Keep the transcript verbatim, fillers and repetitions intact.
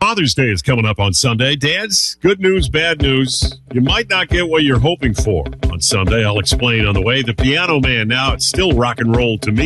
Father's Day is coming up on Sunday. Dads, good news, bad news. You might not get what you're hoping for on Sunday. I'll explain on the way. The Piano Man, now it's still rock and roll to me.